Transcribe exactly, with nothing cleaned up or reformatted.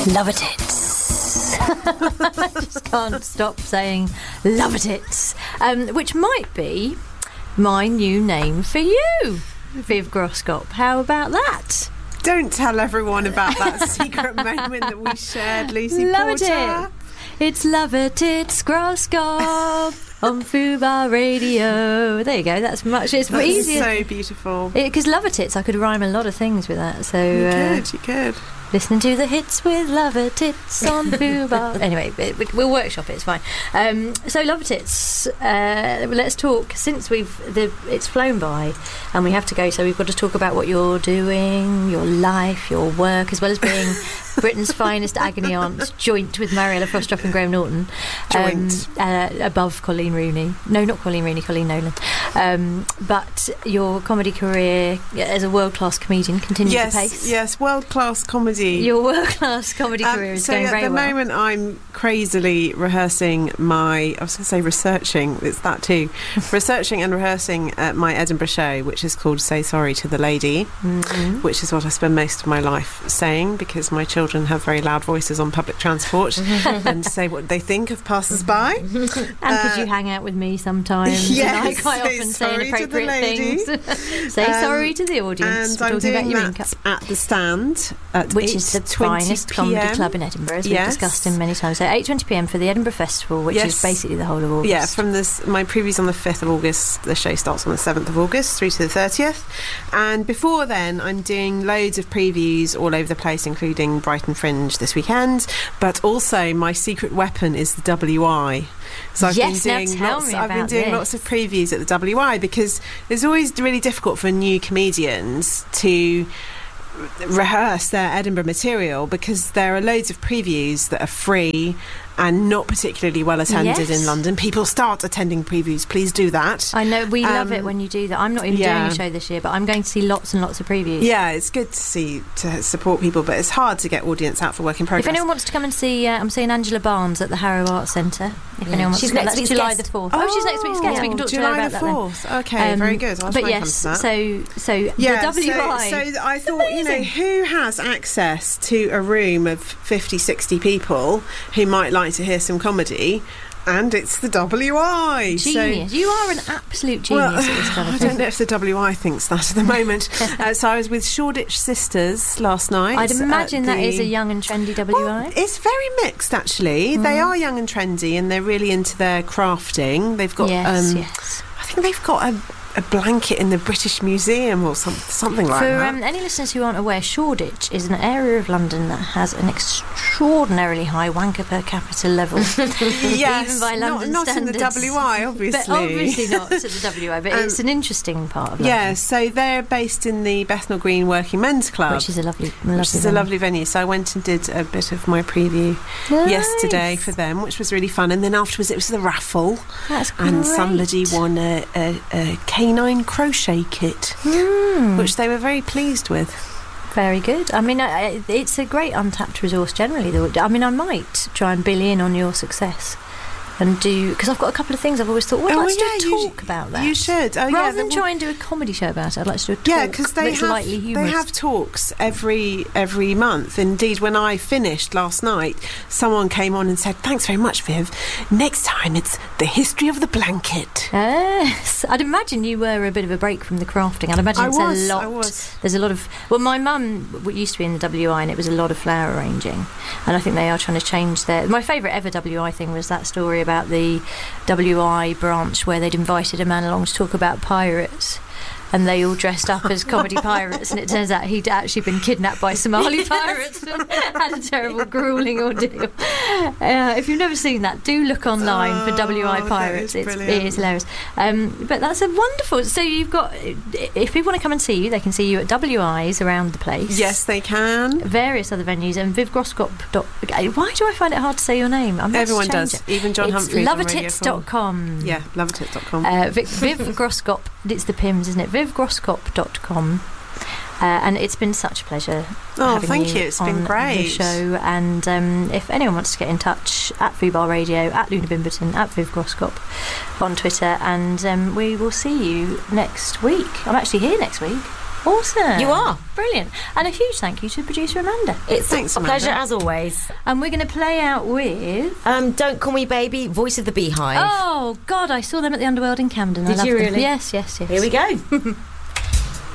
Love it. I just can't stop saying love it. Um, which might be my new name for you, Viv Groskop. How about that? Don't tell everyone about that secret moment that we shared, Lucy Love Porter. it. It's Love It, it's Groskop on Fubar Radio. There you go, that's much, it's That's easier. so beautiful. Because Love It, it's, I could rhyme a lot of things with that. So You uh, could, you could. Listening to the hits with Love It, it's on Fubar. Anyway, it, we'll workshop it, it's fine. Um, so Love It, it's, uh, let's talk, since we've, the, it's flown by and we have to go, so we've got to talk about what you're doing, your life, your work, as well as being Britain's finest agony aunt, joint with Mariella Frostoff and Graham Norton. Joint. Um, uh, above Colleen Rooney. No, not Colleen Rooney, Colleen Nolan. Um, but your comedy career as a world-class comedian continues Yes, apace. yes, world-class comedy. Your world-class comedy Um, career is so going at very the well. moment I'm crazily rehearsing my, I was going to say researching, it's that too, researching and rehearsing uh, my Edinburgh show, which is called Say Sorry to the Lady, Mm-hmm. which is what I spend most of my life saying, because my children have very loud voices on public transport and say what they think of passers-by. And could Uh, you hang out with me sometimes? yes, and I quite say often say sorry to the inappropriate lady. things. Say Um, sorry to the audience And for I'm talking about doing your income. that at the Stand at Which is the eight twenty finest p comedy m. club in Edinburgh, as we've Yes. discussed in many times. So eight twenty p m for the Edinburgh Festival, which Yes. is basically the whole of August. Yeah, from this, my preview's on the fifth of August. The show starts on the seventh of August through to the thirtieth. And before then, I'm doing loads of previews all over the place, including Brighton Fringe this weekend. But also, my secret weapon is the W I. So I've Yes, now been doing tell lots. me I've been about doing this. lots of previews at the W I, because it's always really difficult for new comedians to rehearse their Edinburgh material, because there are loads of previews that are free and not particularly well attended Yes. in London. People start attending previews. Please do that. I know, we love Um, it when you do that. I'm not even yeah. doing a show this year, but I'm going to see lots and lots of previews. Yeah, it's good to see, to support people, but it's hard to get audience out for work in progress. If anyone wants to come and see, uh, I'm seeing Angela Barnes at the Harrow Arts Centre. If Yeah. anyone wants She's to come, next that's week's July guest. the fourth. Oh, she's next week's guest. We can talk to her July about the that then. fourth. Okay, Um, very good. I'll but try yes, and come to that. so so Yeah, the W I. So, so I thought, you know, amazing. who has access to a room of fifty, sixty people who might like to hear some comedy? And it's the W I. Genius. So, you are an absolute genius well, at this kind of I thing. don't know if the W I thinks that at the moment. uh, so I was with Shoreditch Sisters last night. I'd imagine at that is the- a young and trendy W I. Well, it's very mixed, actually. They are young and trendy, and they're really into their crafting. They've got, yes, um, yes. I think they've got a, a blanket in the British Museum or some, something like For that. um, any listeners who aren't aware, Shoreditch is an area of London that has an extraordinarily high wanker per capita level. yes, even by London not, not in the standards. W I, obviously. But obviously not at the W I, but Um, it's an interesting part of London. Yeah, so they're based in the Bethnal Green Working Men's Club, Which is a lovely, lovely which is a venue. lovely venue. So I went and did a bit of my preview Nice. yesterday for them, which was really fun. And then afterwards it was the raffle, That's great. and somebody won a, a, a canine crochet kit, Mm. which they were very pleased with. Very good. I mean, I, I- it's a great untapped resource generally. though. I mean, I might try and bill in on your success and do, because I've got a couple of things I've always thought, well, Oh, let's yeah, do a you talk about that. You should. Oh, Rather yeah, than the- try and do a comedy show about it, I'd like to do a talk Yeah, because they that's have lightly they humorous. have talks every every month. Indeed, when I finished last night, someone came on and said, "Thanks very much, Viv. Next time it's the history of the blanket." Yes, I'd imagine you were a bit of a break from the crafting. I'd imagine I it's was, a lot. I was. There's a lot of. Well, my mum w- used to be in the W I, and it was a lot of flower arranging. And I think they are trying to change their. My favourite ever W I thing was that story about the W I branch where they'd invited a man along to talk about pirates. And they all dressed up as comedy pirates, and it turns out he'd actually been kidnapped by Somali pirates and had a terrible, gruelling ordeal. Uh, if you've never seen that, do look online Oh, for W I that pirates. is It's, it brilliant. is hilarious. Um, but that's a wonderful. So you've got. If people want to come and see you, they can see you at W Is around the place. Yes, they can. Various other venues, and Viv Groskop. Dot, why do I find it hard to say your name? I'm Everyone does. Even John it's Humphreys on Radio loveitits four. dot com. Yeah, loveitits dot com. Uh, Viv, Viv Groskop, it's the Pims, isn't it? viv groskop dot com. Uh, and it's been such a pleasure. Oh, having thank you you. It's on been great. The show, and um, if anyone wants to get in touch, at Fubar Radio, at Luna Bimberton, at Viv Groskop on Twitter, and um, we will see you next week. I'm actually here next week. Awesome. You are. Brilliant. And a huge thank you to producer Amanda. It's Thanks, a Amanda. pleasure as always. And we're going to play out with... Um, Don't Call Me Baby, Voice of the Beehive. Oh, God, I saw them at the Underworld in Camden. I Did loved you them. really? Yes, yes, yes. Here we go.